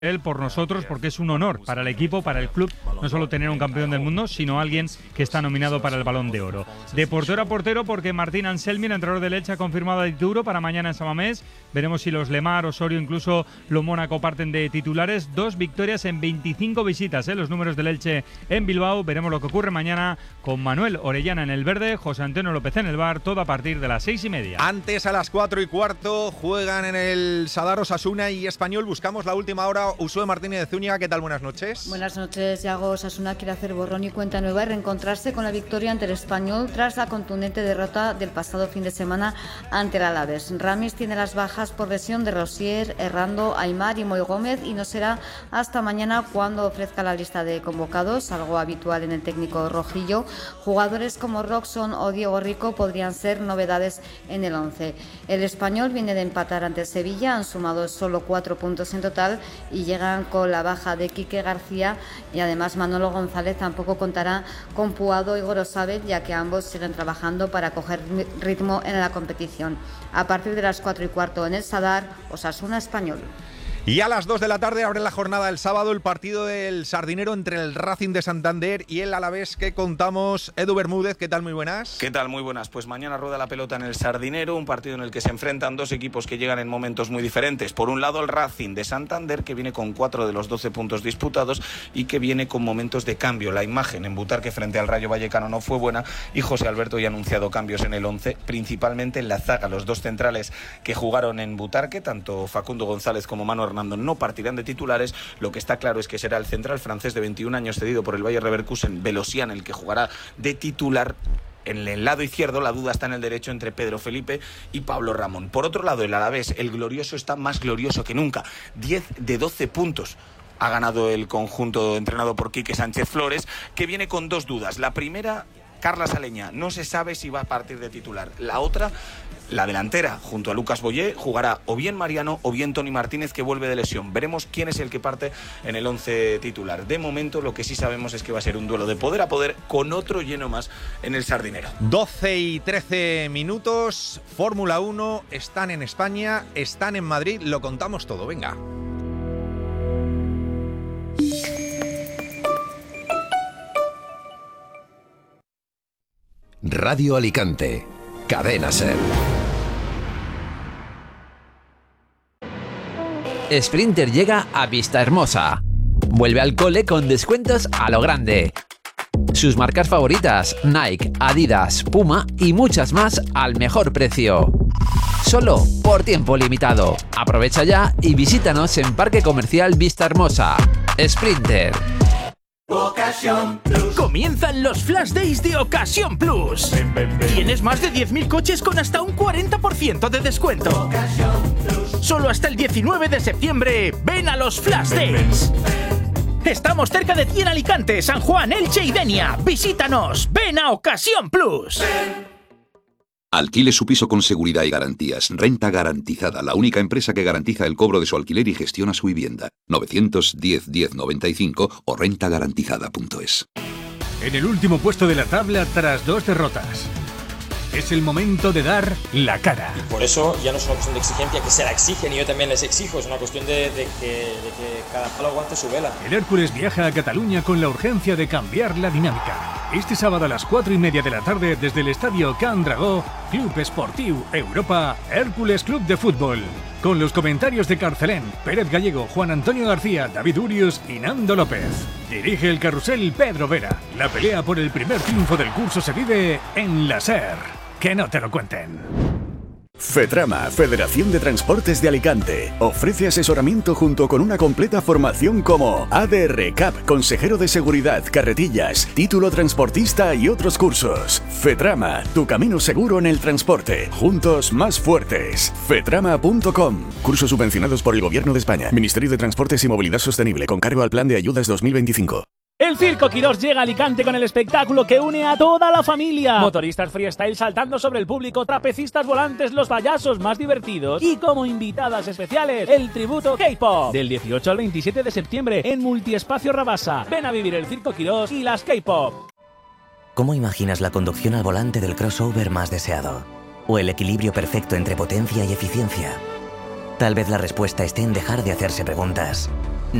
él por nosotros, porque es un honor para el equipo, para el club, no solo tener un campeón del mundo, sino alguien que está nominado para el Balón de Oro. De portero a portero, porque Martín Anselmi, el entrenador del Elche, ha confirmado a Dituro para mañana en San Mamés. Veremos si los Lemar, Osorio, incluso lo Mónaco parten de titulares. 2 victorias en 25 visitas, los números del Elche en Bilbao. Veremos lo que ocurre mañana con Manuel Orellana en el verde, José Antonio López en el bar, todo a partir de las 6:30. Antes, a las 4:15, juegan en el Sadar Osasuna y Español. Buscamos la última hora. Usue Martínez de Zúñiga, ¿qué tal? Buenas noches. Buenas noches, Yago. Osasuna quiere hacer borrón y cuenta nueva y reencontrarse con la victoria ante el Español tras la contundente derrota del pasado fin de semana ante el Alavés. Ramis tiene las bajas por lesión de Rosier, Errando, Aimar y Moy Gómez y no será hasta mañana cuando ofrezca la lista de convocados, algo habitual en el técnico rojillo. Jugadores como Roxon o Diego Rico podrían ser novedades en el 11. El Español viene de empatar ante el Sevilla, han sumado solo 4 puntos en total y llegan con la baja de Quique García y además Manolo González tampoco contará con Puado y Gorosabel, ya que ambos siguen trabajando para coger ritmo en la competición. A partir de las 4:15 en el Sadar, Osasuna Español. Y a las 2 de la tarde abre la jornada el sábado el partido del Sardinero entre el Racing de Santander y el Alavés, que contamos. Edu Bermúdez, ¿qué tal? Muy buenas. ¿Qué tal? Muy buenas. Pues mañana rueda la pelota en el Sardinero, un partido en el que se enfrentan dos equipos que llegan en momentos muy diferentes. Por un lado el Racing de Santander, que viene con 4 de los 12 puntos disputados y que viene con momentos de cambio. La imagen en Butarque frente al Rayo Vallecano no fue buena y José Alberto ya ha anunciado cambios en el 11, principalmente en la zaga. Los dos centrales que jugaron en Butarque, tanto Facundo González como Manu Hernando, no partirán de titulares. Lo que está claro es que será el central francés de 21 años cedido por el Bayer Leverkusen, Velosian, el que jugará de titular. En el lado izquierdo la duda está en el derecho entre Pedro Felipe y Pablo Ramón. Por otro lado, el Alavés, el glorioso, está más glorioso que nunca. 10 de 12 puntos ha ganado el conjunto entrenado por Quique Sánchez Flores, que viene con 2 dudas. La primera, Carla Saleña, no se sabe si va a partir de titular. La otra, la delantera, junto a Lucas Boyé, jugará o bien Mariano o bien Toni Martínez, que vuelve de lesión. Veremos quién es el que parte en el 11 titular. De momento, lo que sí sabemos es que va a ser un duelo de poder a poder con otro lleno más en el Sardinero. 12:13, Fórmula 1, están en España, están en Madrid, lo contamos todo, venga. Radio Alicante, Cadena SER. Sprinter llega a Vistahermosa. Vuelve al cole con descuentos a lo grande. Sus marcas favoritas, Nike, Adidas, Puma y muchas más al mejor precio. Solo por tiempo limitado. Aprovecha ya y visítanos en Parque Comercial Vistahermosa. Sprinter. Ocasión Plus. Comienzan los Flash Days de Ocasión Plus. Tienes más de 10.000 coches con hasta un 40% de descuento. Solo hasta el 19 de septiembre. Ven a los Flash Days. Estamos cerca de ti en Alicante, San Juan, Elche y Denia. Visítanos. Ven a Ocasión Plus. Alquile su piso con seguridad y garantías. Renta Garantizada, la única empresa que garantiza el cobro de su alquiler y gestiona su vivienda. 910 1095 o rentagarantizada.es. En el último puesto de la tabla tras 2 derrotas. Es el momento de dar la cara. Y por eso ya no es una cuestión de exigencia, que se la exigen y yo también les exijo. Es una cuestión de que cada palo aguante su vela. El Hércules viaja a Cataluña con la urgencia de cambiar la dinámica. Este sábado a las 4:30 de la tarde desde el Estadio Can Dragó, Club Esportiu Europa, Hércules Club de Fútbol. Con los comentarios de Carcelén, Pérez Gallego, Juan Antonio García, David Urius y Nando López. Dirige el carrusel Pedro Vera. La pelea por el primer triunfo del curso se vive en la SER. Que no te lo cuenten. FETRAMA, Federación de Transportes de Alicante, ofrece asesoramiento junto con una completa formación como ADR CAP, consejero de seguridad, carretillas, título transportista y otros cursos. FETRAMA, tu camino seguro en el transporte. Juntos más fuertes. fetrama.com. Cursos subvencionados por el Gobierno de España. Ministerio de Transportes y Movilidad Sostenible, con cargo al Plan de Ayudas 2025. El Circo Quirós llega a Alicante con el espectáculo que une a toda la familia. Motoristas freestyle saltando sobre el público, trapecistas volantes, los payasos más divertidos y como invitadas especiales, el tributo K-Pop. Del 18 al 27 de septiembre en Multiespacio Rabasa. Ven a vivir el Circo Quirós y las K-Pop. ¿Cómo imaginas la conducción al volante del crossover más deseado? ¿O el equilibrio perfecto entre potencia y eficiencia? Tal vez la respuesta esté en dejar de hacerse preguntas.